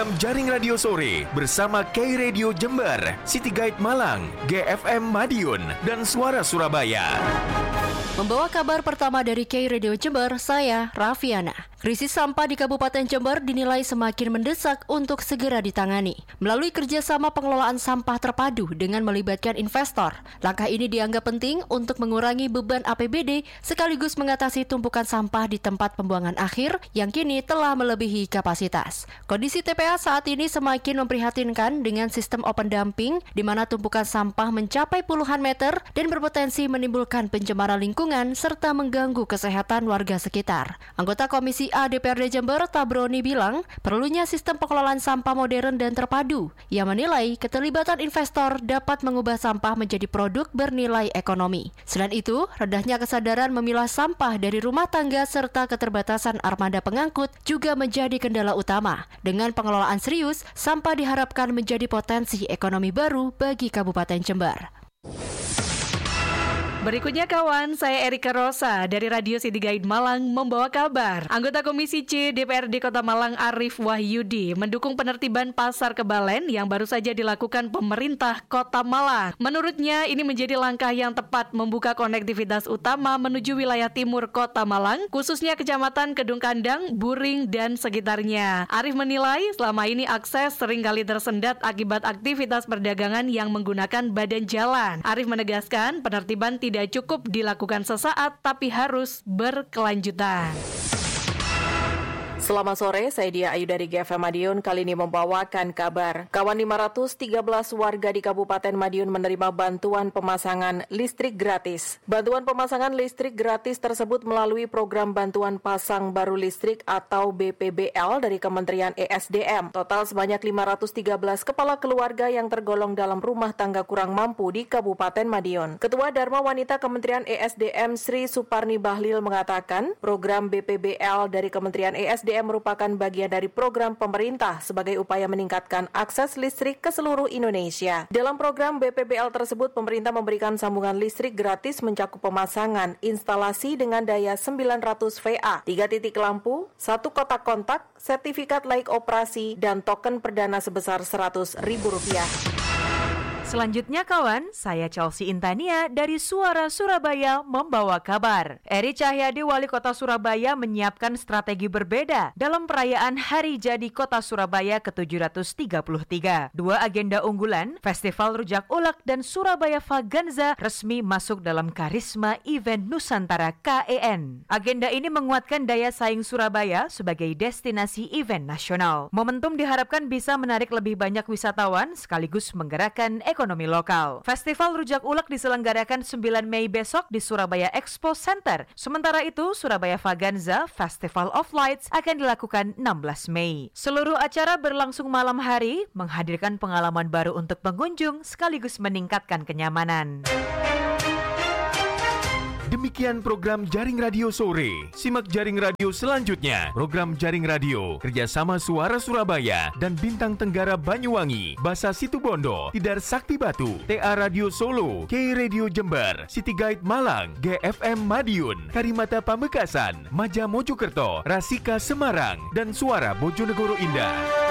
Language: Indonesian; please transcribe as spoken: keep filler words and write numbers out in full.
program Jaring Radio Sore bersama K Radio Jember, City Guide Malang, G F M Madiun, dan Suara Surabaya. Membawa kabar pertama dari K Radio Jember, saya Raffiana. Krisis sampah di Kabupaten Jember dinilai semakin mendesak untuk segera ditangani. Melalui kerjasama pengelolaan sampah terpadu dengan melibatkan investor, langkah ini dianggap penting untuk mengurangi beban A P B D sekaligus mengatasi tumpukan sampah di tempat pembuangan akhir yang kini telah melebihi kapasitas. Kondisi T P A saat ini semakin memprihatinkan dengan sistem open dumping di mana tumpukan sampah mencapai puluhan meter dan berpotensi menimbulkan pencemaran lingkungan serta mengganggu kesehatan warga sekitar. Anggota Komisi A D P R D Jember Tabroni bilang perlunya sistem pengelolaan sampah modern dan terpadu. Ia menilai keterlibatan investor dapat mengubah sampah menjadi produk bernilai ekonomi. Selain itu, rendahnya kesadaran memilah sampah dari rumah tangga serta keterbatasan armada pengangkut juga menjadi kendala utama. Dengan pengelolaan serius, sampah diharapkan menjadi potensi ekonomi baru bagi Kabupaten Jember. Berikutnya kawan, saya Erika Rosa dari Radio City Guide Malang membawa kabar. Anggota Komisi C D P R D Kota Malang Arif Wahyudi mendukung penertiban Pasar Kebalen yang baru saja dilakukan pemerintah Kota Malang. Menurutnya ini menjadi langkah yang tepat membuka konektivitas utama menuju wilayah timur Kota Malang, khususnya Kecamatan Kedung Kandang, Buring, dan sekitarnya. Arif menilai selama ini akses seringkali tersendat akibat aktivitas perdagangan yang menggunakan badan jalan. Arif menegaskan penertiban tidak tidak cukup dilakukan sesaat, tapi harus berkelanjutan. Selamat sore, saya Dia Ayu dari G F M Madiun. Kali ini membawakan kabar. Kawan lima ratus tiga belas warga di Kabupaten Madiun menerima bantuan pemasangan listrik gratis. Bantuan pemasangan listrik gratis tersebut melalui program bantuan pasang baru listrik atau B P B L dari Kementerian E S D M. Total sebanyak lima ratus tiga belas kepala keluarga yang tergolong dalam rumah tangga kurang mampu di Kabupaten Madiun. Ketua Dharma Wanita Kementerian E S D M Sri Suparni Bahlil mengatakan, program B P B L dari Kementerian E S D M merupakan bagian dari program pemerintah sebagai upaya meningkatkan akses listrik ke seluruh Indonesia. Dalam program B P B L tersebut, pemerintah memberikan sambungan listrik gratis mencakup pemasangan instalasi dengan daya sembilan ratus watt, tiga titik lampu, satu kotak kontak, sertifikat layak operasi, dan token perdana sebesar seratus ribu rupiah. Selanjutnya kawan, saya Chelsea Intania dari Suara Surabaya membawa kabar. Eri Cahyadi, Wali Kota Surabaya, menyiapkan strategi berbeda dalam perayaan Hari Jadi Kota Surabaya ke tujuh ratus tiga puluh tiga. Dua agenda unggulan, Festival Rujak Ulek dan Surabaya Vaganza, resmi masuk dalam karisma event Nusantara K E N. Agenda ini menguatkan daya saing Surabaya sebagai destinasi event nasional. Momentum diharapkan bisa menarik lebih banyak wisatawan sekaligus menggerakkan ekonomi ekonomi lokal. Festival Rujak Ulek diselenggarakan sembilan Mei besok di Surabaya Expo Center. Sementara itu, Surabaya Vaganza Festival of Lights akan dilakukan enam belas Mei. Seluruh acara berlangsung malam hari, menghadirkan pengalaman baru untuk pengunjung sekaligus meningkatkan kenyamanan. Demikian program Jaring Radio Sore. Simak Jaring Radio selanjutnya. Program Jaring Radio kerjasama Suara Surabaya dan Bintang Tenggara Banyuwangi, Basa Situbondo, Tidar Sakti Batu, T A Radio Solo, K Radio Jember, City Guide Malang, G F M Madiun, Karimata Pamekasan, Maja Mojokerto, Rasika Semarang, dan Suara Bojonegoro Indah.